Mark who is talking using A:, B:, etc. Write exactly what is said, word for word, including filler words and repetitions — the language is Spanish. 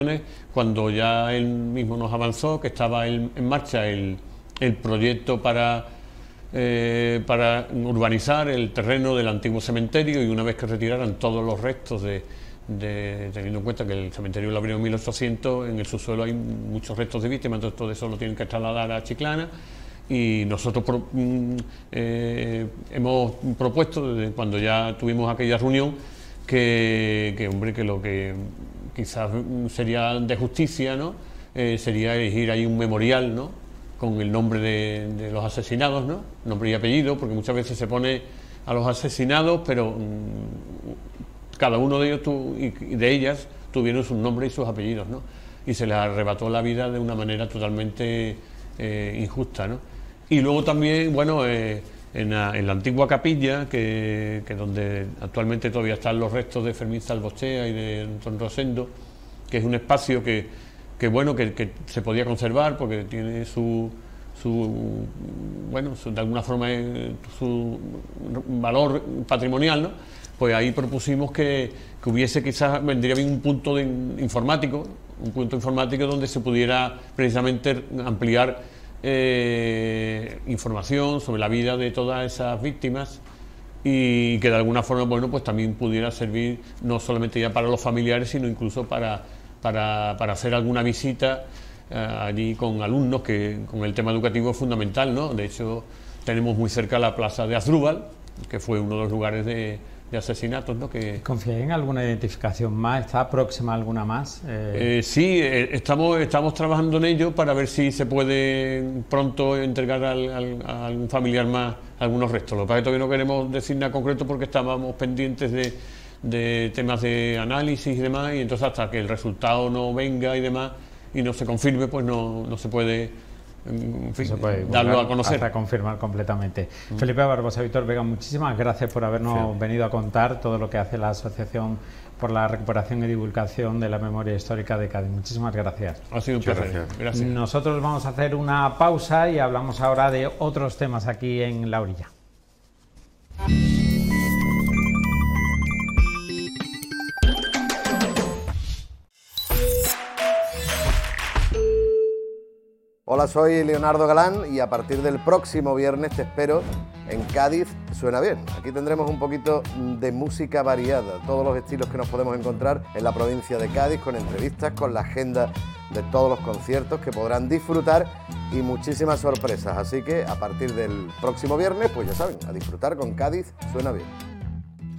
A: Cuando ya él mismo nos avanzó que estaba en, en marcha el, el proyecto para, eh, para urbanizar el terreno del antiguo cementerio, y una vez que retiraran todos los restos de, de teniendo en cuenta que el cementerio lo abrió en mil ochocientos, en el subsuelo hay muchos restos de víctimas, entonces todo eso lo tienen que trasladar a Chiclana, y nosotros pro, eh, hemos propuesto desde cuando ya tuvimos aquella reunión que, que hombre que lo que quizás sería de justicia, ¿no? Eh, sería elegir ahí un memorial, ¿no? Con el nombre de, de los asesinados, ¿no? Nombre y apellido, porque muchas veces se pone a los asesinados, pero mmm, cada uno de ellos tu, y de ellas tuvieron sus nombres y sus apellidos, ¿no? Y se les arrebató la vida de una manera totalmente eh, injusta, ¿no? Y luego también, bueno, eh, en, la, en la antigua capilla, que, que donde actualmente todavía están los restos de Fermín Salvostea y de Antón Rosendo, que es un espacio que, que bueno, que, que se podía conservar porque tiene su, su bueno, su, de alguna forma su valor patrimonial, ¿no? Pues ahí propusimos que, que hubiese quizás, vendría bien un punto de informático, un punto informático donde se pudiera precisamente ampliar Eh, información sobre la vida de todas esas víctimas, y que de alguna forma, bueno, pues también pudiera servir no solamente ya para los familiares, sino incluso para, para, para hacer alguna visita eh, allí con alumnos, que con el tema educativo es fundamental, ¿no? De hecho, tenemos muy cerca la plaza de Asdrúbal, que fue uno de los lugares de, de asesinatos, ¿no? Que
B: ¿Confíáis en alguna identificación más? ¿Está próxima alguna más?
A: Eh... Eh, sí, eh, estamos, estamos trabajando en ello para ver si se puede pronto entregar al, al, a algún familiar más algunos restos. Lo que pasa es que todavía no queremos decir nada concreto porque estábamos pendientes de, de temas de análisis y demás, y entonces hasta que el resultado no venga y demás y no se confirme, pues no, no se puede... En fin,
B: se puede
A: darlo a conocer.
B: Hasta confirmar completamente. Mm. Felipe Barbosa, Víctor Vega, muchísimas gracias por habernos sí. venido a contar todo lo que hace la Asociación por la Recuperación y Divulgación de la Memoria Histórica de Cádiz. Muchísimas gracias.
A: Ha sido un placer. Gracias. Gracias.
B: Nosotros vamos a hacer una pausa y hablamos ahora de otros temas aquí en La Orilla.
C: Hola, soy Leonardo Galán y a partir del próximo viernes te espero en Cádiz Suena Bien. Aquí tendremos un poquito de música variada, todos los estilos que nos podemos encontrar en la provincia de Cádiz, con entrevistas, con la agenda de todos los conciertos que podrán disfrutar y muchísimas sorpresas. Así que a partir del próximo viernes, pues ya saben, a disfrutar con Cádiz Suena Bien.